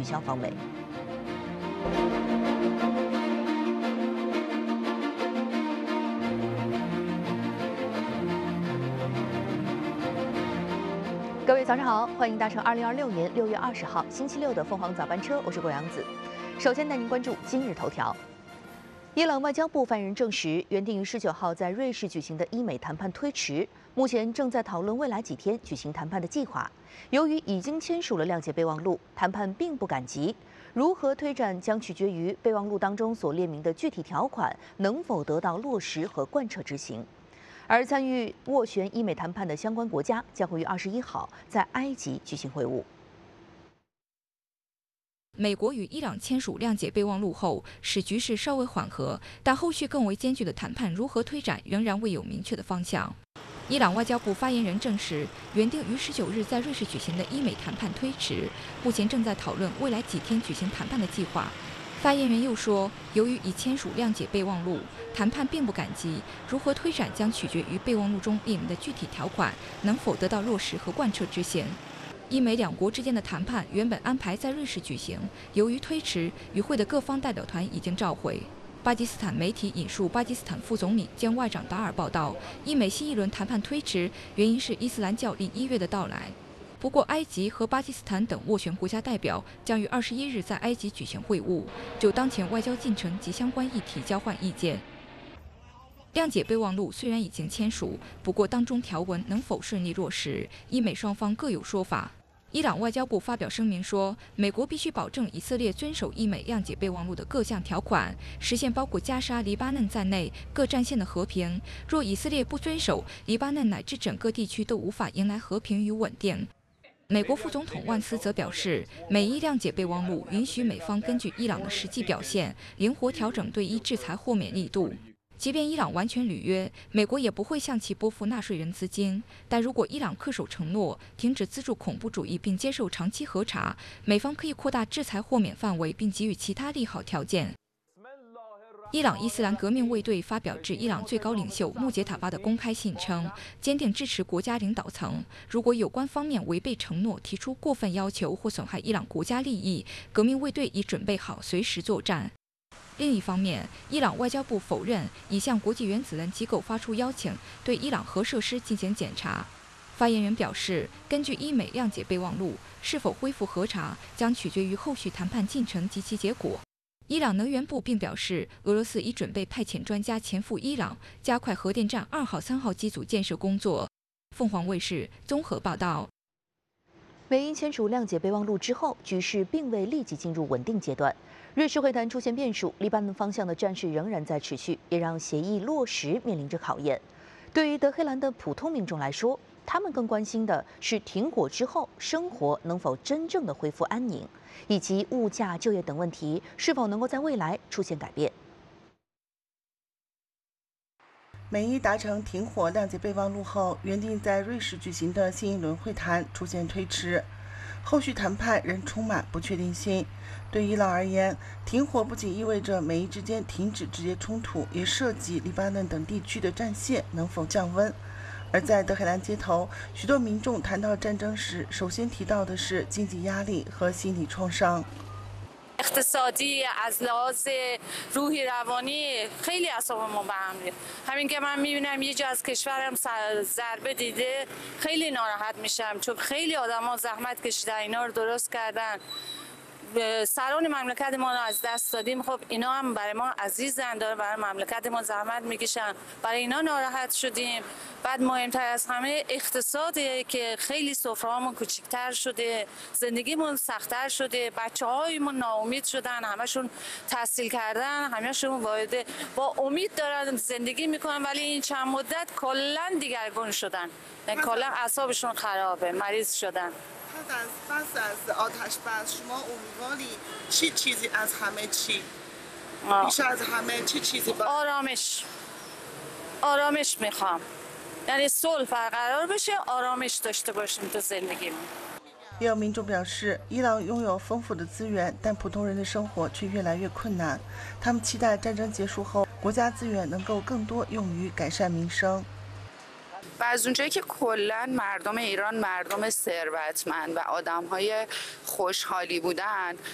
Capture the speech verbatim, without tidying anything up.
消访美。各位早上好，欢迎搭乘二零二六年六月二十号星期六的凤凰早班车，我是郭阳子。首先带您关注今日头条。伊朗外交部发言人证实，原定于十九号在瑞士举行的伊美谈判推迟，目前正在讨论未来几天举行谈判的计划。由于已经签署了谅解备忘录，谈判并不赶急，如何推展将取决于备忘录当中所列明的具体条款能否得到落实和贯彻执行。而参与斡旋伊美谈判的相关国家将会于二十一号在埃及举行会晤。 美国与伊朗签署谅解备忘录后，使局势稍微缓和，但后续更为艰巨的谈判如何推展，仍然未有明确的方向。伊朗外交部发言人证实，原定于十九日在瑞士举行的伊美谈判推迟，目前正在讨论未来几天举行谈判的计划。发言人又说，由于已签署谅解备忘录，谈判并不赶急，如何推展将取决于备忘录中列明的具体条款能否得到落实和贯彻执行。伊美两国之间的谈判原本安排在瑞士举行，由于推迟，与会的各方代表团已经召回。巴基斯坦媒体引述巴基斯坦副总理兼外长达尔报道，伊美新一轮谈判推迟，原因是伊斯兰教历一月的到来。不过，埃及和巴基斯坦等斡旋国家代表将于二十一日在埃及举行会晤，就当前外交进程及相关议题交换意见。谅解备忘录虽然已经签署，不过当中条文能否顺利落实，伊美双方各有说法。伊朗外交部发表声明说，美国必须保证以色列遵守伊美谅解备忘录的各项条款，实现包括加沙、黎巴嫩在内各战线的和平。若以色列不遵守，黎巴嫩乃至整个地区都无法迎来和平与稳定。美国副总统万斯则表示，美伊谅解备忘录允许美方根据伊朗的实际表现，灵活调整对伊制裁豁免力度。即便伊朗完全履约，美国也不会向其拨付纳税人资金。但如果伊朗恪守承诺，停止资助恐怖主义并接受长期核查，美方可以扩大制裁豁免范围，并给予其他利好条件。伊朗伊斯兰革命卫队发表致伊朗最高领袖穆杰塔巴的公开信称，坚定支持国家领导层。如果有关方面违背承诺，提出过分要求或损害伊朗国家利益，革命卫队已准备好随时作战。另一方面，伊朗外交部否认已向国际原子能机构发出邀请，对伊朗核设施进行检查。发言人表示，根据伊美谅解备忘录，是否恢复核查将取决于后续谈判进程及其结果。伊朗能源部并表示，俄罗斯已准备派遣专家前赴伊朗，加快核电站二号、三号机组建设工作。凤凰卫视综合报道。 美英签署谅解备忘录之后，局势并未立即进入稳定阶段。瑞士会谈出现变数，黎巴嫩方向的战事仍然在持续，也让协议落实面临着考验。对于德黑兰的普通民众来说，他们更关心的是停火之后生活能否真正的恢复安宁，以及物价、就业等问题是否能够在未来出现改变。 美伊达成停火谅解备忘录后，原定在瑞士举行的新一轮会谈出现推迟，后续谈判仍充满不确定性。对伊朗而言，停火不仅意味着美伊之间停止直接冲突，也涉及黎巴嫩等地区的战线能否降温。而在德黑兰街头，许多民众谈到战争时，首先提到的是经济压力和心理创伤。 اقتصادی از لحاظ روحی روانی خیلی اعصابمون به هم ریخت. همین که من میبینم یه جا از کشورم ضربه دیده خیلی ناراحت میشم، چون خیلی آدما زحمت کشیدن اینا رو درست کردن. سران مملکت ما رو از دست دادیم. خب اینا هم برای ما عزیزن، داره برای مملکت ما زحمت میکشن، برای اینا ناراحت شدیم. بعد مهمتر از همه اقتصاده که خیلی سفرهامون کوچیک‌تر شده، زندگیمون سخت‌تر شده، بچه‌هایمون ناامید شدن، همشون تحصیل کردن، همشون وارد با امید دارن زندگی میکنن، ولی این چند مدت کلاً دیگرگون شدن، یعنی کلاً اعصابشون خرابه، مریض شدن. از پس از آتش بس شما امیدواری چی چیزی از همه چی بیش از همه چی چیزی با... آرامش آرامش میخوام، یعنی صلح برقرار بشه، آرامش داشته باشیم تو زندگیمون。 也有民众表示，伊朗拥有丰富的资源，但普通人的生活却越来越困难。他们期待战争结束后，国家资源能够更多用于改善民生。 و از اونجایی که کلا مردم ایران مردم ثروتمند و آدم‌های خوشحالی بودن